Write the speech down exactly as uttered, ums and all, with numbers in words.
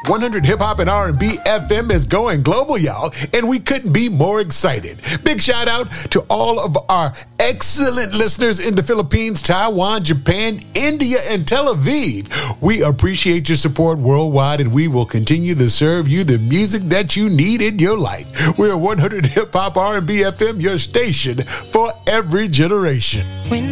one hundred Hip Hop and R and B F M is going global, y'all, and we couldn't be more excited. Big shout out to all of our excellent listeners in the Philippines, Taiwan, Japan, India, and Tel Aviv. We appreciate your support worldwide, and we will continue to serve you the music that you need in your life. We're one hundred Hip Hop R and B F M, your station for every generation. When